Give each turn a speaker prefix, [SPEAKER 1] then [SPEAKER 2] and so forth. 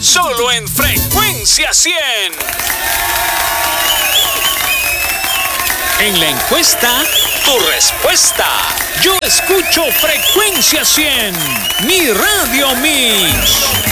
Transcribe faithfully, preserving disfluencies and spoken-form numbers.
[SPEAKER 1] solo en Frecuencia cien. En la encuesta, tu respuesta. Yo escucho Frecuencia cien, mi radio mix.